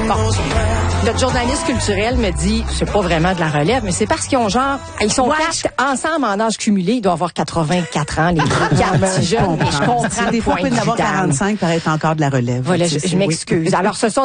Bon. Notre journaliste culturel me dit, c'est pas vraiment de la relève, mais c'est parce qu'ils ont ils sont quatre ensemble en âge cumulé. Ils doivent avoir 84 ans, les quatre petits jeunes. Et je comprends des fois, on peut en avoir 45 pour être encore de la relève. Voilà, je m'excuse. Alors, ce sont